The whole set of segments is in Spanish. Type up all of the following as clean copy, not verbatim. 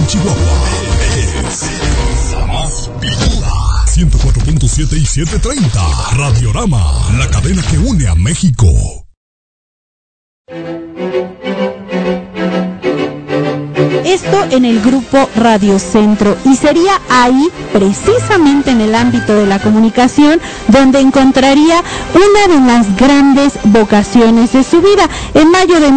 Chihuahua. Es la más picuda. 104.7 y 730. Radiorama, la cadena que une a México. Esto en el grupo Radio Centro, y sería ahí, precisamente en el ámbito de la comunicación, donde encontraría una de las grandes vocaciones de su vida. En mayo de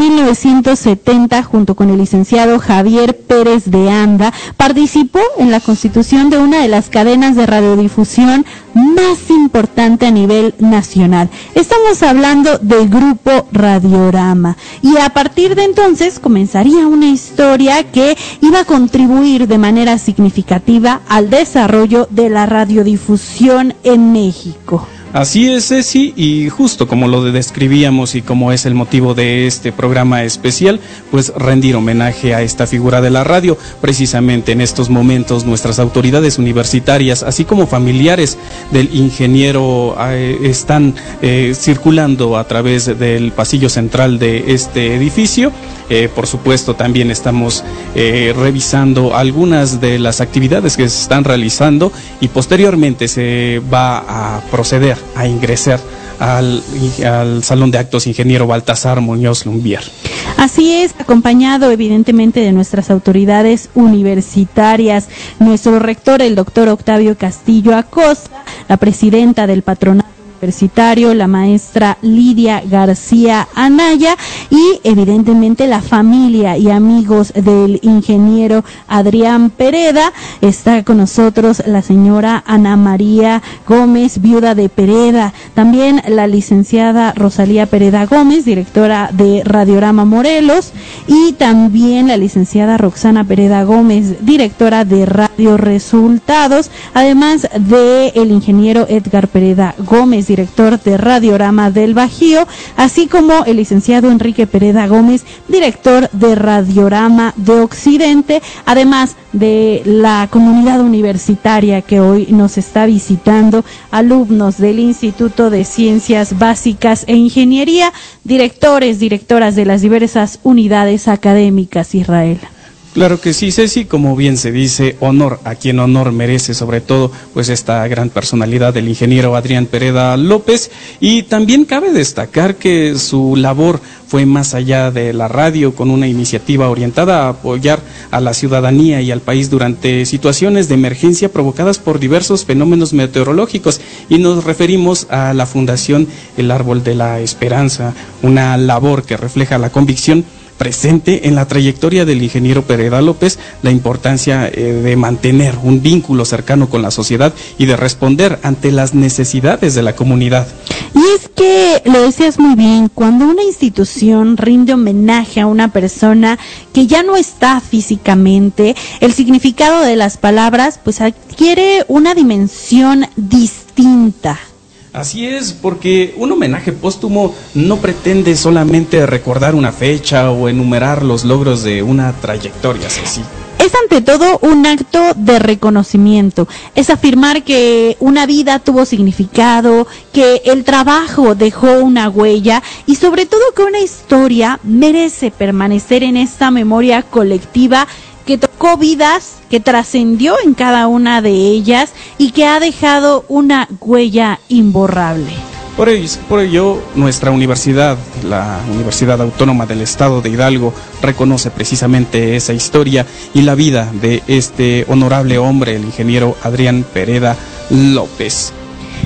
1970, junto con el licenciado Javier Pérez de Anda, participó en la constitución de una de las cadenas de radiodifusión más importante a nivel nacional. Estamos hablando del grupo Radiorama, y a partir de entonces comenzaría una historia que iba a contribuir de manera significativa al desarrollo de la radiodifusión en México. Así es, Ceci, y justo como lo describíamos y como es el motivo de este programa especial, pues rendir homenaje a esta figura de la radio. Precisamente en estos momentos nuestras autoridades universitarias, así como familiares del ingeniero, están circulando a través del pasillo central de este edificio. Por supuesto, también estamos revisando algunas de las actividades que se están realizando, y posteriormente se va a proceder a ingresar al Salón de Actos Ingeniero Baltasar Muñoz Lumbier. Así es, acompañado evidentemente de nuestras autoridades universitarias, nuestro rector, el doctor Octavio Castillo Acosta, la presidenta del patronato universitario, la maestra Lidia García Anaya, y evidentemente la familia y amigos del ingeniero Adrián Pereda. Está con nosotros la señora Ana María Gómez, viuda de Pereda, también la licenciada Rosalía Pereda Gómez, directora de Radiorama Morelos, y también la licenciada Roxana Pereda Gómez, directora de Radio Resultados, además de el ingeniero Edgar Pereda Gómez, director de Radiorama del Bajío, así como el licenciado Enrique Pereda Gómez, director de Radiorama de Occidente, además de la comunidad universitaria que hoy nos está visitando, alumnos del Instituto de Ciencias Básicas e Ingeniería, directores, directoras de las diversas unidades académicas, Israel. Claro que sí, Ceci, como bien se dice, honor a quien honor merece, sobre todo pues esta gran personalidad del ingeniero Adrián Pereda López, y también cabe destacar que su labor fue más allá de la radio, con una iniciativa orientada a apoyar a la ciudadanía y al país durante situaciones de emergencia provocadas por diversos fenómenos meteorológicos, y nos referimos a la Fundación El Árbol de la Esperanza, una labor que refleja la convicción presente en la trayectoria del ingeniero Pereda López, la importancia de mantener un vínculo cercano con la sociedad y de responder ante las necesidades de la comunidad. Y es que, lo decías muy bien, cuando una institución rinde homenaje a una persona que ya no está físicamente, el significado de las palabras pues adquiere una dimensión distinta. Así es, porque un homenaje póstumo no pretende solamente recordar una fecha o enumerar los logros de una trayectoria, Ceci. Es ante todo un acto de reconocimiento, es afirmar que una vida tuvo significado, que el trabajo dejó una huella, y sobre todo que una historia merece permanecer en esta memoria colectiva que tocó vidas, que trascendió en cada una de ellas y que ha dejado una huella imborrable. Por ello, nuestra universidad, la Universidad Autónoma del Estado de Hidalgo, reconoce precisamente esa historia y la vida de este honorable hombre, el ingeniero Adrián Pereda López.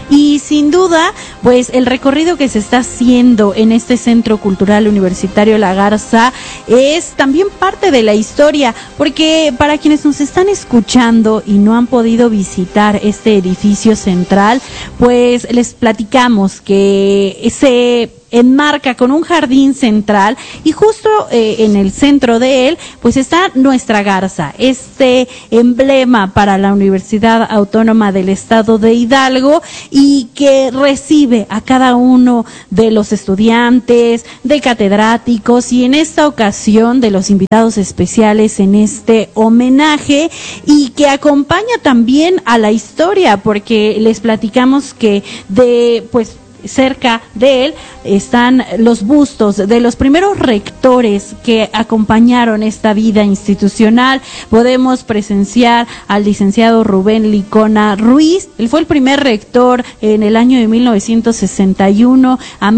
Y sin duda, pues el recorrido que se está haciendo en este Centro Cultural Universitario La Garza es también parte de la historia, porque para quienes nos están escuchando y no han podido visitar este edificio central, pues les platicamos que se enmarca con un jardín central, y justo en el centro de él pues está nuestra garza, este emblema para la Universidad Autónoma del Estado de Hidalgo, y que recibe a cada uno de los estudiantes, de catedráticos, y en esta ocasión de los invitados especiales en este homenaje, y que acompaña también a la historia, porque les platicamos que cerca de él están los bustos de los primeros rectores que acompañaron esta vida institucional. Podemos presenciar al licenciado Rubén Licona Ruiz. Él fue el primer rector en el año de 1961 a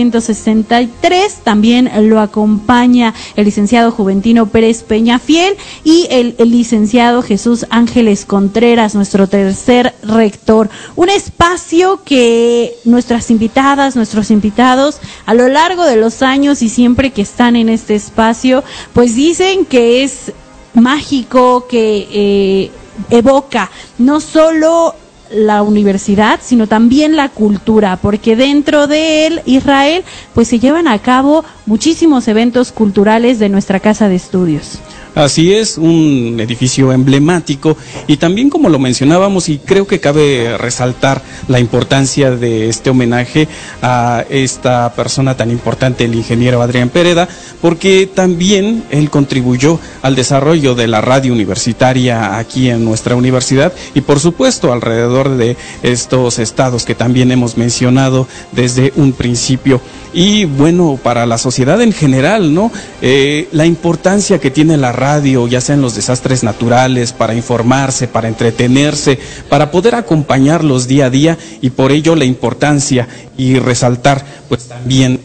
1963. También lo acompaña el licenciado Juventino Pérez Peñafiel y el licenciado Jesús Ángeles Contreras, nuestro tercer rector. Un espacio que nuestras invitadas, nuestros invitados, a lo largo de los años y siempre que están en este espacio, pues dicen que es mágico, que evoca no solo la universidad, sino también la cultura, porque dentro de él, Israel, pues se llevan a cabo muchísimos eventos culturales de nuestra casa de estudios. Así es, un edificio emblemático y también, como lo mencionábamos, y creo que cabe resaltar la importancia de este homenaje a esta persona tan importante, el ingeniero Adrián Pereda, porque también él contribuyó al desarrollo de la radio universitaria aquí en nuestra universidad y, por supuesto, alrededor de estos estados que también hemos mencionado desde un principio. Y bueno, para la sociedad en general, ¿no? La importancia que tiene la radio, ya sea en los desastres naturales, para informarse, para entretenerse, para poder acompañarlos día a día, y por ello la importancia y resaltar pues también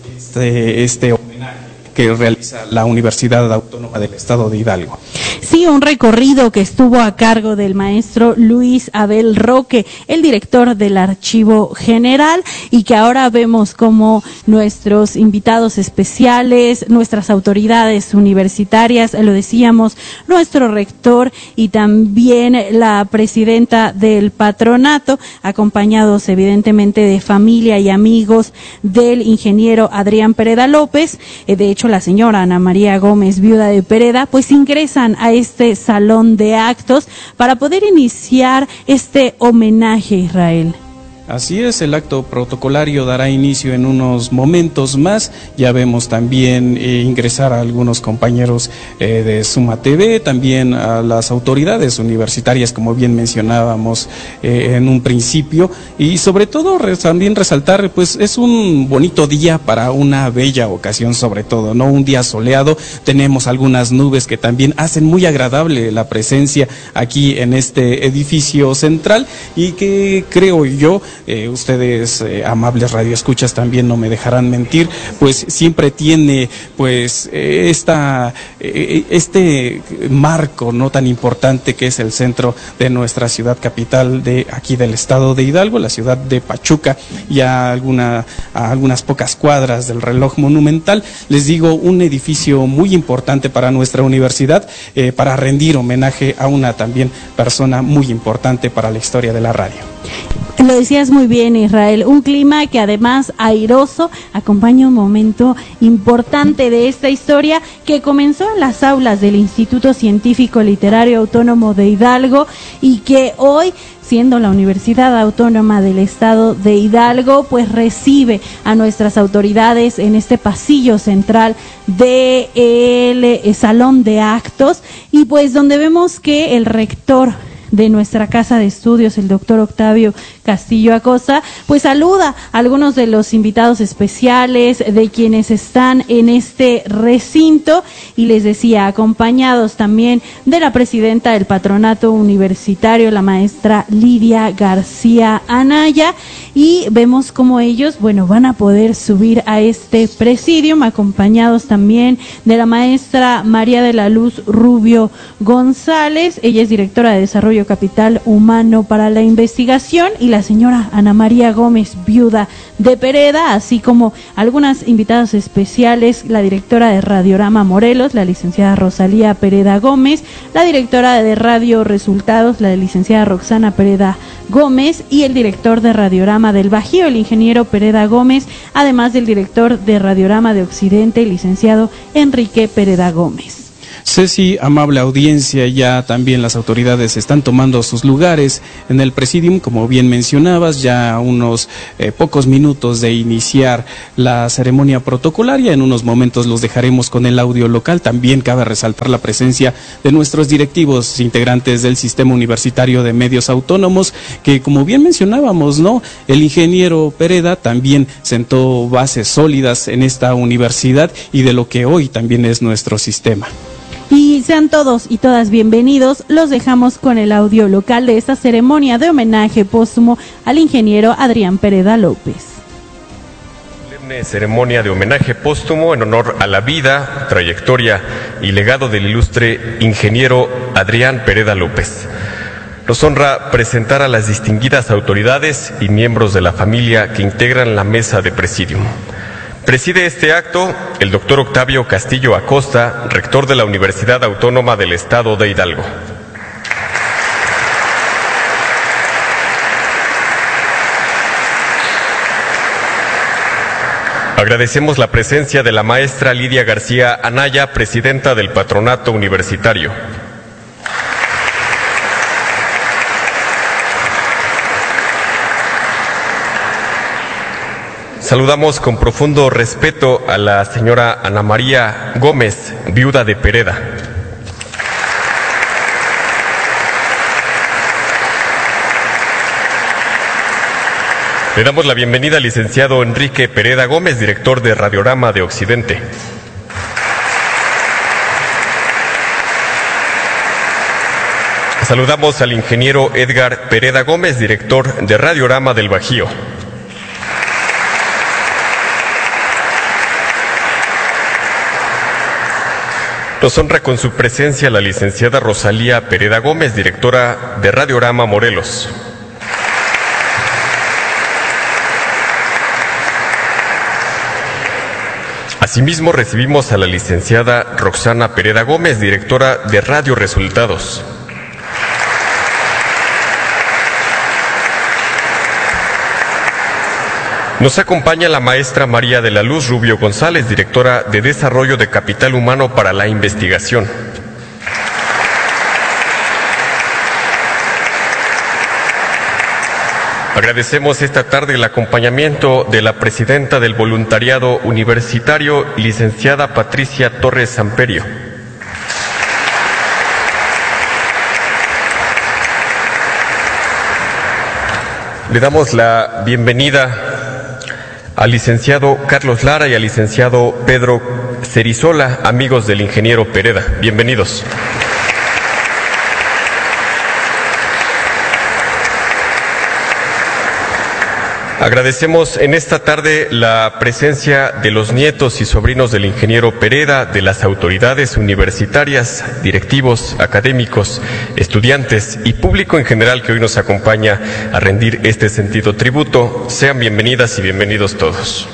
este homenaje que realiza la Universidad Autónoma del Estado de Hidalgo. Sí, un recorrido que estuvo a cargo del maestro Luis Abel Roque, el director del Archivo General, y que ahora vemos como nuestros invitados especiales, nuestras autoridades universitarias, lo decíamos, nuestro rector y también la presidenta del patronato, acompañados evidentemente de familia y amigos del ingeniero Adrián Pereda López. De hecho, la señora Ana María Gómez, viuda de Pereda, pues ingresan a este salón de actos para poder iniciar este homenaje, Israel. Así es, el acto protocolario dará inicio en unos momentos más. Ya vemos también ingresar a algunos compañeros de Suma TV, también a las autoridades universitarias, como bien mencionábamos en un principio, y sobre todo también resaltar, pues es un bonito día para una bella ocasión, sobre todo, ¿no? Un día soleado, tenemos algunas nubes que también hacen muy agradable la presencia aquí en este edificio central, y que creo yo, ustedes amables radioescuchas también no me dejarán mentir, pues siempre tiene pues este marco no tan importante que es el centro de nuestra ciudad capital de aquí del estado de Hidalgo, la ciudad de Pachuca, y a algunas pocas cuadras del reloj monumental. Les digo, un edificio muy importante para nuestra universidad, para rendir homenaje a una también persona muy importante para la historia de la radio. Lo decías muy bien, Israel, un clima que además airoso acompaña un momento importante de esta historia que comenzó en las aulas del Instituto Científico Literario Autónomo de Hidalgo y que hoy, siendo la Universidad Autónoma del Estado de Hidalgo, pues recibe a nuestras autoridades en este pasillo central del salón de actos, y pues donde vemos que el rector de nuestra casa de estudios, el doctor Octavio Castillo Acosta, pues saluda a algunos de los invitados especiales, de quienes están en este recinto, y les decía, acompañados también de la presidenta del patronato universitario, la maestra Lidia García Anaya, y vemos cómo ellos, bueno, van a poder subir a este presidium, acompañados también de la maestra María de la Luz Rubio González, ella es directora de Desarrollo Capital Humano para la Investigación, y la señora Ana María Gómez, viuda de Pereda, así como algunas invitadas especiales, la directora de Radiorama Morelos, la licenciada Rosalía Pereda Gómez, la directora de Radio Resultados, la licenciada Roxana Pereda Gómez, y el director de Radiorama del Bajío, el ingeniero Pereda Gómez, además del director de Radiorama de Occidente, el licenciado Enrique Pereda Gómez. Ceci, amable audiencia, ya también las autoridades están tomando sus lugares en el presidium, como bien mencionabas, ya a unos pocos minutos de iniciar la ceremonia protocolaria. En unos momentos los dejaremos con el audio local. También cabe resaltar la presencia de nuestros directivos integrantes del Sistema Universitario de Medios Autónomos, que como bien mencionábamos, ¿no? El ingeniero Pereda también sentó bases sólidas en esta universidad y de lo que hoy también es nuestro sistema. Y sean todos y todas bienvenidos. Los dejamos con el audio local de esta ceremonia de homenaje póstumo al ingeniero Adrián Pereda López. Solemne ceremonia de homenaje póstumo en honor a la vida, trayectoria y legado del ilustre ingeniero Adrián Pereda López. Nos honra presentar a las distinguidas autoridades y miembros de la familia que integran la mesa de presidium. Preside este acto el doctor Octavio Castillo Acosta, rector de la Universidad Autónoma del Estado de Hidalgo. Agradecemos la presencia de la maestra Lidia García Anaya, presidenta del Patronato Universitario. Saludamos con profundo respeto a la señora Ana María Gómez, viuda de Pereda. Le damos la bienvenida al licenciado Enrique Pereda Gómez, director de Radiorama de Occidente. Saludamos al ingeniero Edgar Pereda Gómez, director de Radiorama del Bajío. Nos honra con su presencia la licenciada Rosalía Pereda Gómez, directora de Radiorama Morelos. Asimismo, recibimos a la licenciada Roxana Pereda Gómez, directora de Radio Resultados. Nos acompaña la maestra María de la Luz Rubio González, directora de Desarrollo de Capital Humano para la Investigación. Agradecemos esta tarde el acompañamiento de la presidenta del Voluntariado Universitario, licenciada Patricia Torres Samperio. Le damos la bienvenida al licenciado Carlos Lara y al licenciado Pedro Cerizola, amigos del ingeniero Pereda. Bienvenidos. Agradecemos en esta tarde la presencia de los nietos y sobrinos del ingeniero Pereda, de las autoridades universitarias, directivos, académicos, estudiantes y público en general que hoy nos acompaña a rendir este sentido tributo. Sean bienvenidas y bienvenidos todos.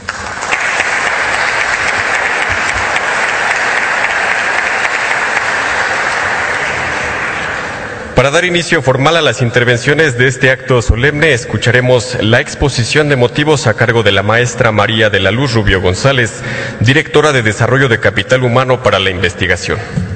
Para dar inicio formal a las intervenciones de este acto solemne, escucharemos la exposición de motivos a cargo de la maestra María de la Luz Rubio González, directora de Desarrollo de Capital Humano para la Investigación.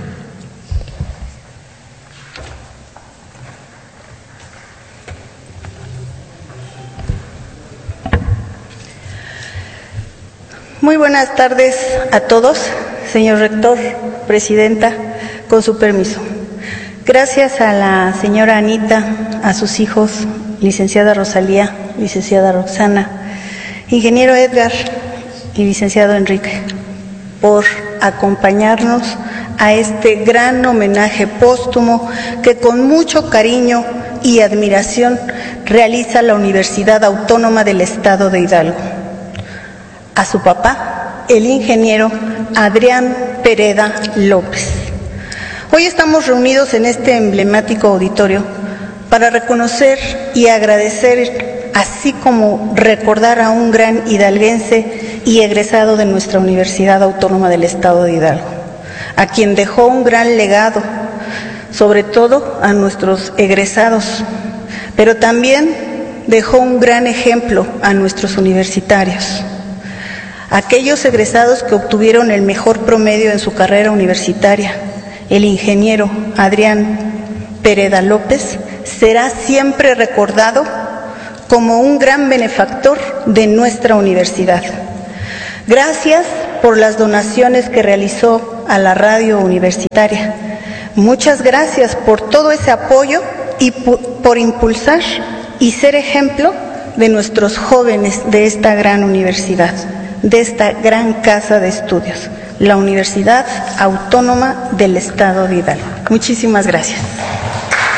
Muy buenas tardes a todos, señor rector, presidenta, con su permiso. Gracias a la señora Anita, a sus hijos, licenciada Rosalía, licenciada Roxana, ingeniero Edgar y licenciado Enrique, por acompañarnos a este gran homenaje póstumo que con mucho cariño y admiración realiza la Universidad Autónoma del Estado de Hidalgo. A su papá, el ingeniero Adrián Pereda López. Hoy estamos reunidos en este emblemático auditorio para reconocer y agradecer, así como recordar a un gran hidalguense y egresado de nuestra Universidad Autónoma del Estado de Hidalgo, a quien dejó un gran legado, sobre todo a nuestros egresados, pero también dejó un gran ejemplo a nuestros universitarios. aquellos egresados que obtuvieron el mejor promedio en su carrera universitaria, el ingeniero Adrián Pereda López, será siempre recordado como un gran benefactor de nuestra universidad. Gracias por las donaciones que realizó a la radio universitaria. Muchas gracias por todo ese apoyo y por impulsar y ser ejemplo de nuestros jóvenes de esta gran universidad, de esta gran casa de estudios, la Universidad Autónoma del Estado de Hidalgo. Muchísimas gracias.